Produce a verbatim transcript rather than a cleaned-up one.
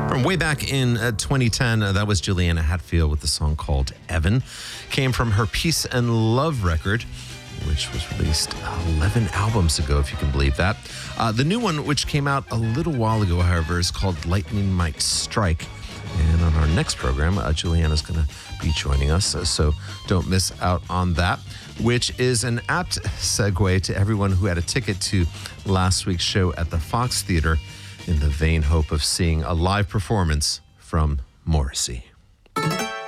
From way back in uh, twenty ten, uh, that was Juliana Hatfield with the song called Evan. Came from her Peace and Love record, which was released eleven albums ago, if you can believe that. Uh, the new one, which came out a little while ago, however, is called Lightning Might Strike. And on our next program, uh, Juliana's going to be joining us, so, so don't miss out on that, which is an apt segue to everyone who had a ticket to last week's show at the Fox Theater in the vain hope of seeing a live performance from Morrissey.